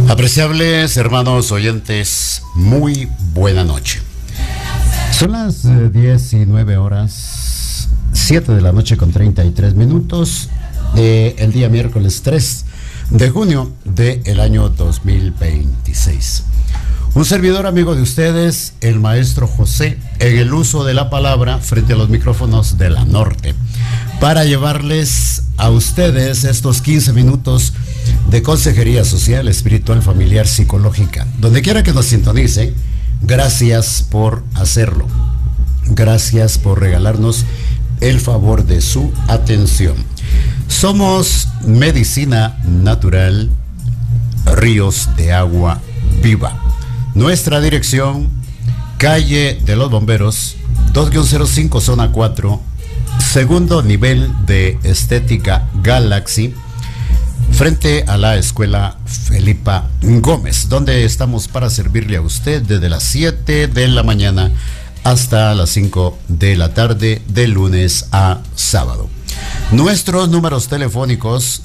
Apreciables hermanos oyentes, muy buena noche. Son las 19 horas, 7 de la noche con 33 minutos, el día miércoles 3 de junio del año 2026. Un servidor amigo de ustedes, el maestro José, en el uso de la palabra frente a los micrófonos de la Norte, para llevarles a ustedes estos 15 minutos de consejería social, espiritual, familiar, psicológica. Donde quiera que nos sintonicen, gracias por hacerlo. Gracias por regalarnos el favor de su atención. Somos Medicina Natural, Ríos de Agua Viva. Nuestra dirección, calle de los Bomberos, 2-05, zona 4, segundo nivel de Estética Galaxy, frente a la escuela Felipa Gómez, donde estamos para servirle a usted desde las 7 de la mañana hasta las 5 de la tarde, de lunes a sábado. Nuestros números telefónicos: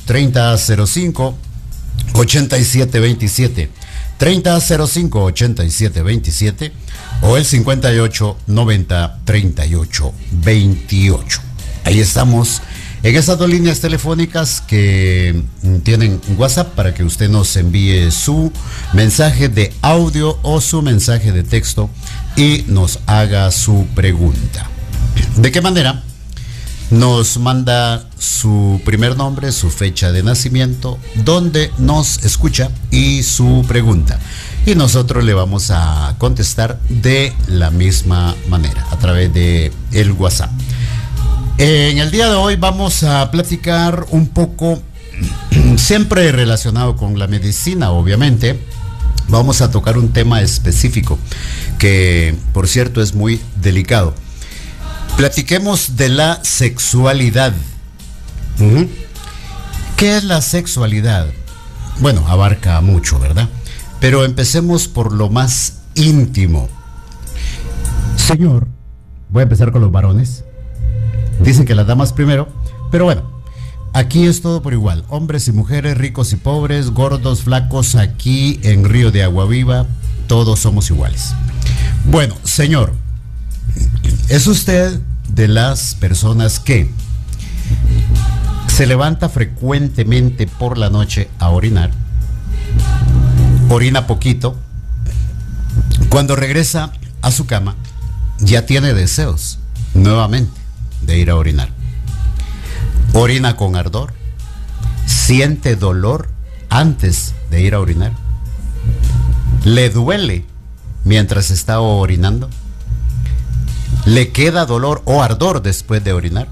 3005-8727, 3005-8727 o el 5890-3828. Ahí estamos en esas dos líneas telefónicas que tienen WhatsApp para que usted nos envíe su mensaje de audio o su mensaje de texto y nos haga su pregunta. ¿De qué manera? Nos manda su primer nombre, su fecha de nacimiento, dónde nos escucha y su pregunta. Y nosotros le vamos a contestar de la misma manera, a través de el WhatsApp. En el día de hoy vamos a platicar un poco, siempre relacionado con la medicina, obviamente. Vamos a tocar un tema específico que, por cierto, es muy delicado. Platiquemos de la sexualidad. ¿Qué es la sexualidad? Bueno, abarca mucho, ¿verdad? Pero empecemos por lo más íntimo. Señor, voy a empezar con los varones. Dicen que las damas primero, pero bueno, aquí es todo por igual. Hombres y mujeres, ricos y pobres, gordos, flacos, aquí en Río de Agua Viva, todos somos iguales. Bueno, señor, ¿es usted de las personas que se levanta frecuentemente por la noche a orinar? Orina poquito. Cuando regresa a su cama, ya tiene deseos nuevamente de ir a orinar. Orina con ardor. Siente dolor antes de ir a orinar. Le duele mientras está orinando. Le queda dolor o ardor después de orinar.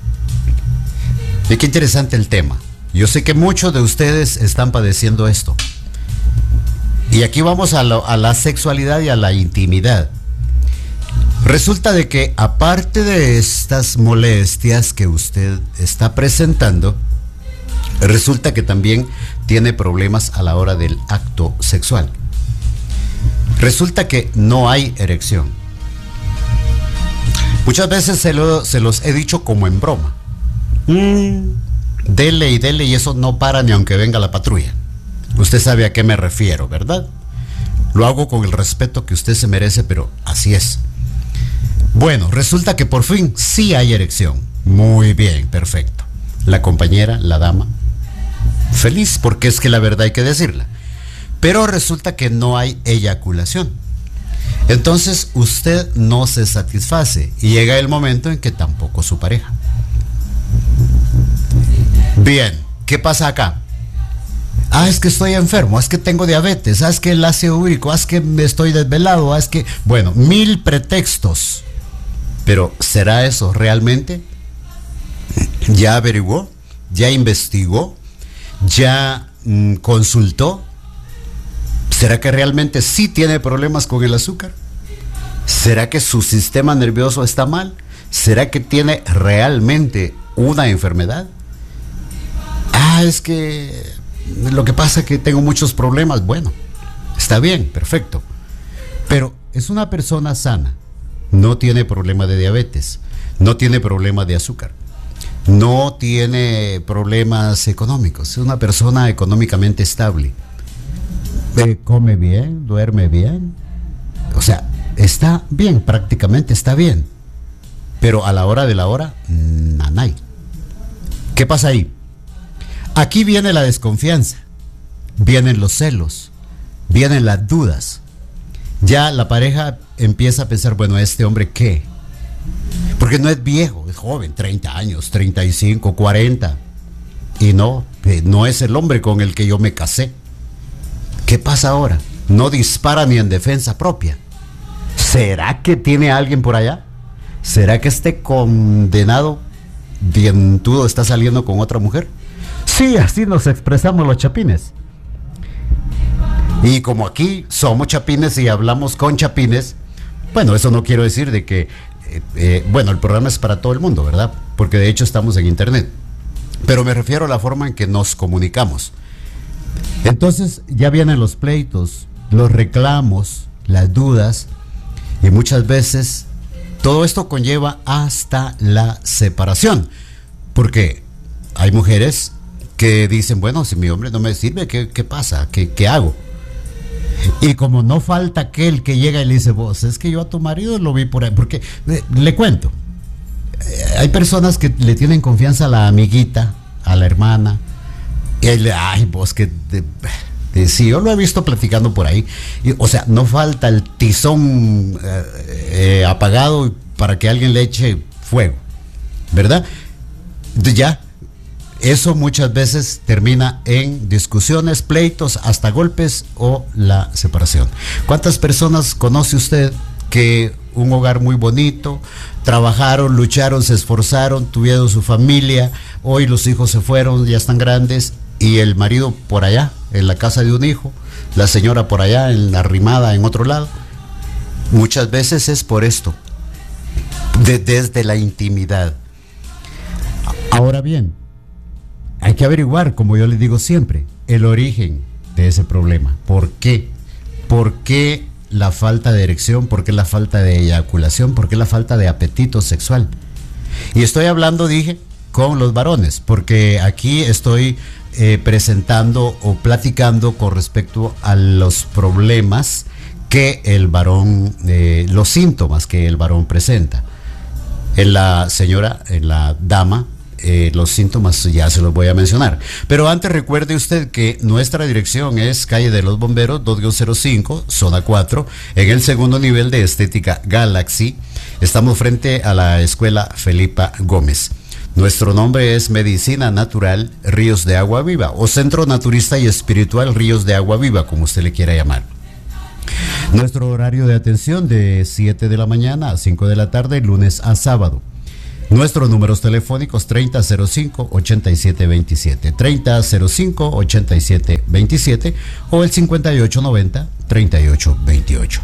Y qué interesante el tema. Yo sé que muchos de ustedes están padeciendo esto. Y aquí vamos a la sexualidad y a la intimidad. Resulta de que, aparte de estas molestias que usted está presentando, resulta que también tiene problemas a la hora del acto sexual. Resulta que no hay erección. Muchas veces se los he dicho como en broma. Dele y eso no para ni aunque venga la patrulla. Usted sabe a qué me refiero, ¿verdad? Lo hago con el respeto que usted se merece, pero así es. Bueno, resulta que por fin sí hay erección. Muy bien, perfecto. La compañera, la dama, feliz, porque es que la verdad hay que decirla. Pero resulta que no hay eyaculación. Entonces usted no se satisface y llega el momento en que tampoco su pareja. Bien, ¿qué pasa acá? Es que estoy enfermo, es que tengo diabetes, es que el ácido úrico, es que me estoy desvelado, es que... Bueno, 1000 pretextos. Pero ¿será eso realmente? ¿Ya averiguó? ¿Ya investigó? ¿Ya consultó? ¿Será que realmente sí tiene problemas con el azúcar? ¿Será que su sistema nervioso está mal? ¿Será que tiene realmente una enfermedad? Es que lo que pasa es que tengo muchos problemas. Bueno, está bien, perfecto. Pero es una persona sana. No tiene problema de diabetes, no tiene problema de azúcar, no tiene problemas económicos, es una persona económicamente estable. come bien, duerme bien, o sea, está bien, prácticamente está bien, pero a la hora de la hora, nanay. ¿Qué pasa ahí? Aquí viene la desconfianza, vienen los celos, vienen las dudas. Ya la pareja empieza a pensar, bueno, ¿este hombre qué? Porque no es viejo, es joven, 30 años, 35, 40. Y no es el hombre con el que yo me casé. ¿Qué pasa ahora? No dispara ni en defensa propia. ¿Será que tiene alguien por allá? ¿Será que este condenado dientudo está saliendo con otra mujer? Sí, así nos expresamos los chapines. Y como aquí somos chapines y hablamos con chapines, bueno, eso no quiero decir de que, bueno, el programa es para todo el mundo, ¿verdad? Porque de hecho estamos en internet. Pero me refiero a la forma en que nos comunicamos. Entonces ya vienen los pleitos, los reclamos, las dudas, y muchas veces todo esto conlleva hasta la separación. Porque hay mujeres que dicen, bueno, si mi hombre no me sirve, ¿qué pasa? ¿Qué hago? Y como no falta aquel que llega y le dice, vos, es que yo a tu marido lo vi por ahí, porque le cuento, hay personas que le tienen confianza a la amiguita, a la hermana, y él, ay, vos que sí, yo lo he visto platicando por ahí, o sea, no falta el tizón apagado para que alguien le eche fuego, ¿verdad? Ya, eso muchas veces termina en discusiones, pleitos, hasta golpes o la separación. ¿Cuántas personas conoce usted que un hogar muy bonito, trabajaron, lucharon, se esforzaron, tuvieron su familia, hoy los hijos se fueron, ya están grandes, y el marido por allá, en la casa de un hijo, la señora por allá, en la arrimada, en otro lado? Muchas veces es por esto, desde la intimidad. Ahora bien, hay que averiguar, como yo les digo siempre, el origen de ese problema. ¿Por qué? ¿Por qué la falta de erección? ¿Por qué la falta de eyaculación? ¿Por qué la falta de apetito sexual? Y estoy hablando, dije, con los varones, porque aquí estoy presentando o platicando con respecto a los problemas que el varón, los síntomas que el varón presenta. En la señora, en la dama, los síntomas ya se los voy a mencionar. Pero antes recuerde usted que nuestra dirección es calle de los Bomberos 2-05, zona 4, en el segundo nivel de Estética Galaxy. Estamos frente a la escuela Felipa Gómez. Nuestro nombre es Medicina Natural Ríos de Agua Viva, o Centro Naturista y Espiritual Ríos de Agua Viva, como usted le quiera llamar. Nuestro horario de atención de 7 de la mañana a 5 de la tarde, lunes a sábado. Nuestros números telefónicos 3005-8727, 3005-8727 o el 5890-3828,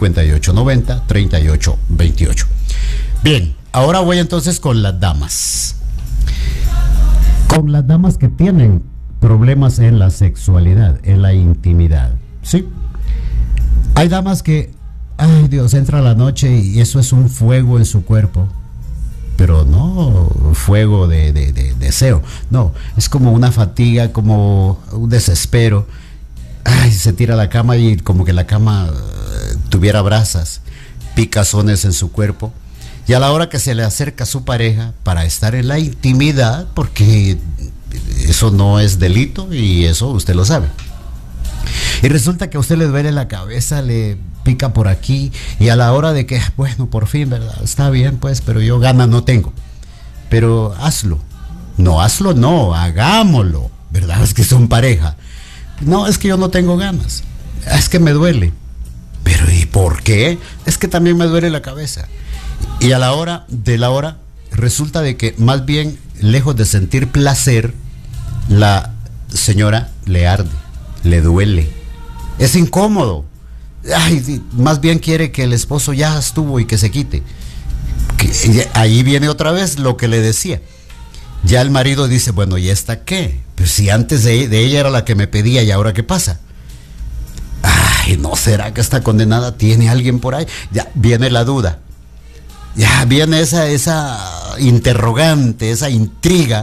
5890-3828. Bien, ahora voy entonces con las damas. Con las damas que tienen problemas en la sexualidad, en la intimidad, ¿sí? Hay damas que, ay Dios, entra la noche y eso es un fuego en su cuerpo. Pero no fuego de deseo, no, es como una fatiga, como un desespero. Ay, se tira a la cama y como que la cama tuviera brasas, picazones en su cuerpo. Y a la hora que se le acerca a su pareja para estar en la intimidad, porque eso no es delito y eso usted lo sabe. Y resulta que a usted le duele la cabeza, le pica por aquí, y a la hora de que, bueno, por fin, ¿verdad? Está bien, pues, pero yo ganas no tengo. Pero hazlo. No, hazlo, no, hagámoslo, ¿verdad? Es que son pareja. No, es que yo no tengo ganas. Es que me duele. Pero ¿y por qué? Es que también me duele la cabeza. Y a la hora de la hora, resulta de que más bien, lejos de sentir placer, la señora le arde, le duele. Es incómodo. Ay, más bien quiere que el esposo ya estuvo y que se quite. Ahí viene otra vez lo que le decía. Ya el marido dice, bueno, ¿y esta qué? Pues si antes de ella era la que me pedía, ¿y ahora qué pasa? Ay, ¿no será que esta condenada tiene alguien por ahí? Ya viene la duda. Ya viene esa interrogante, esa intriga.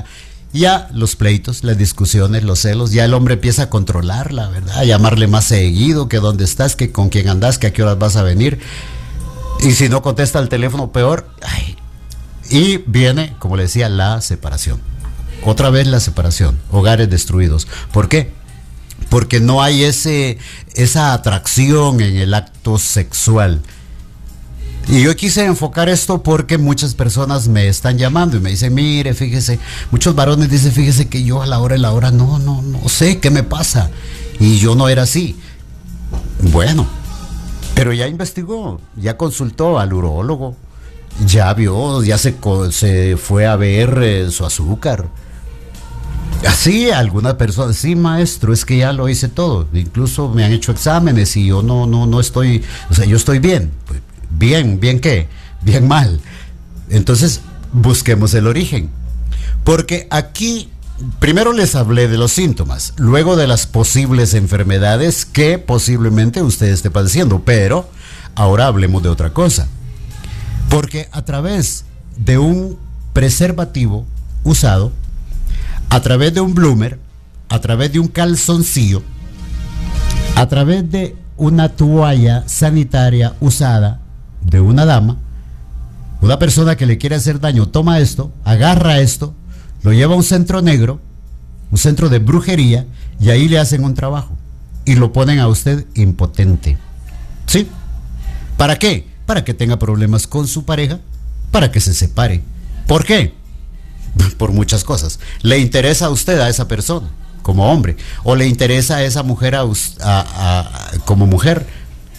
Ya los pleitos, las discusiones, los celos, ya el hombre empieza a controlarla, ¿verdad? A llamarle más seguido, que dónde estás, que con quién andás, que a qué horas vas a venir. Y si no contesta el teléfono, peor. Ay. Y viene, como le decía, la separación. Otra vez la separación, hogares destruidos. ¿Por qué? Porque no hay esa atracción en el acto sexual. Y yo quise enfocar esto porque muchas personas me están llamando y me dicen, mire, fíjese, muchos varones dicen, fíjese que yo a la hora no sé qué me pasa. Y yo no era así. Bueno, pero ya investigó, ya consultó al urólogo, ya vio, ya se fue a ver su azúcar. Así, algunas personas, sí, maestro, es que ya lo hice todo. Incluso me han hecho exámenes y yo no estoy, o sea, yo estoy bien. Pues, ¿bien qué? Bien mal. Entonces, busquemos el origen. Porque aquí, primero les hablé de los síntomas, luego de las posibles enfermedades que posiblemente usted esté padeciendo. Pero ahora hablemos de otra cosa. Porque a través de un preservativo usado, a través de un bloomer, a través de un calzoncillo, a través de una toalla sanitaria usada de una dama, una persona que le quiere hacer daño toma esto, agarra esto, lo lleva a un centro negro, un centro de brujería, y ahí le hacen un trabajo y lo ponen a usted impotente. ¿Sí? ¿Para qué? Para que tenga problemas con su pareja, para que se separe. ¿Por qué? Por muchas cosas. ¿Le interesa a usted a esa persona como hombre? ¿O le interesa a esa mujer como mujer?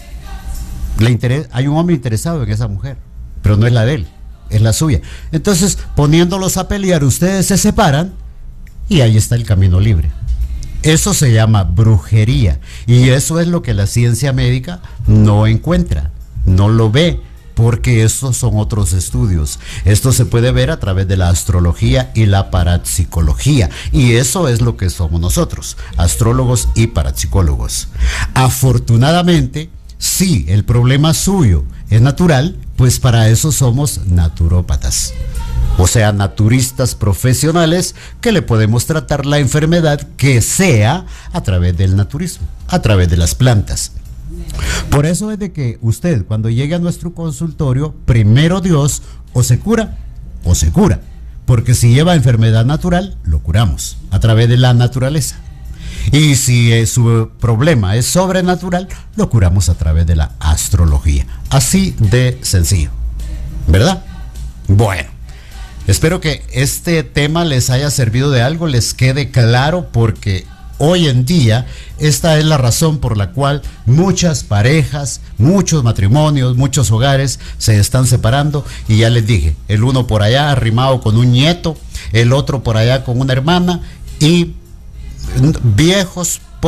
Hay un hombre interesado en esa mujer, pero no es la de él, es la suya. Entonces, poniéndolos a pelear, ustedes se separan y ahí está el camino libre. Eso se llama brujería, y eso es lo que la ciencia médica no encuentra, no lo ve, porque estos son otros estudios. Esto se puede ver a través de la astrología y la parapsicología, y eso es lo que somos nosotros, astrólogos y parapsicólogos. Afortunadamente, si el problema suyo es natural, pues para eso somos naturópatas, o sea, naturistas profesionales que le podemos tratar la enfermedad que sea a través del naturismo, a través de las plantas. Por eso es de que usted, cuando llegue a nuestro consultorio, primero Dios, o se cura o se cura, porque si lleva enfermedad natural, lo curamos a través de la naturaleza. Y si su problema es sobrenatural, lo curamos a través de la astrología. Así de sencillo, ¿verdad? Bueno, espero que este tema les haya servido de algo, les quede claro, porque hoy en día esta es la razón por la cual muchas parejas, muchos matrimonios, muchos hogares se están separando. Y ya les dije, el uno por allá arrimado con un nieto, el otro por allá con una hermana, y viejos